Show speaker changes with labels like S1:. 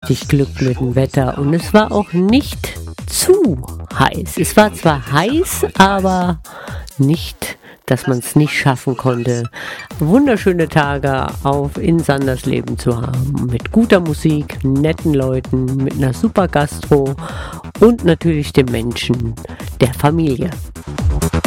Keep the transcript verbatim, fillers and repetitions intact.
S1: richtig Glück mit dem Wetter und es war auch nicht zu heiß. Es war zwar heiß, aber nicht, dass man es nicht schaffen konnte, wunderschöne Tage auf in Sandersleben zu haben. Mit guter Musik, netten Leuten, mit einer super Gastro und natürlich den Menschen der Familie.